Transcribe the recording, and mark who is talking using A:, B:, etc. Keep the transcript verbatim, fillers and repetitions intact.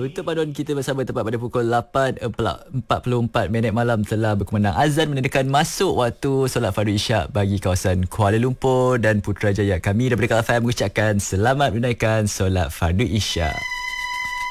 A: Untuk paduan kita bersama tepat pada pukul lapan empat puluh empat minit malam telah berkumandang azan menandakan masuk waktu solat fardu isyak bagi kawasan Kuala Lumpur dan Putrajaya. Kami daripada Kala F M mengucapkan selamat menunaikan solat fardu isyak.